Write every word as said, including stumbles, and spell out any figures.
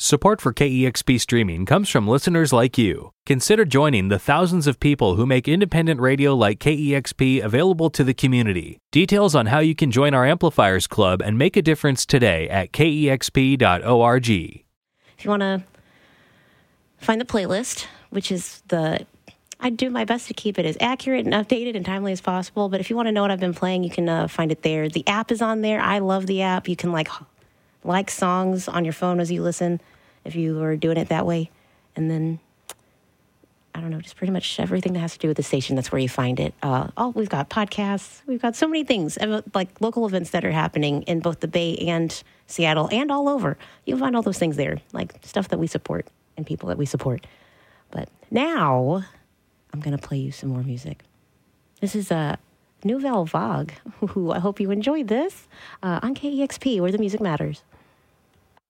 Support for K E X P streaming comes from listeners like you. Consider joining the thousands of people who make independent radio like K E X P available to the community. Details on how you can join our Amplifiers Club and make a difference today at K E X P dot org. If you want to find the playlist, which is the... I do my best to keep it as accurate and updated and timely as possible, but if you want to know what I've been playing, you can uh, find it there. The app is on there. I love the app. You can like like songs on your phone as you listen if you are doing it that way. And then, I don't know, just pretty much everything that has to do with the station, that's where you find it. Uh, oh, we've got podcasts. We've got so many things, like local events that are happening in both the Bay and Seattle and all over. You'll find all those things there, like stuff that we support and people that we support. But now, I'm going to play you some more music. This is a Nouvelle Vague. Ooh, I hope you enjoyed this uh, on K E X P, where the music matters.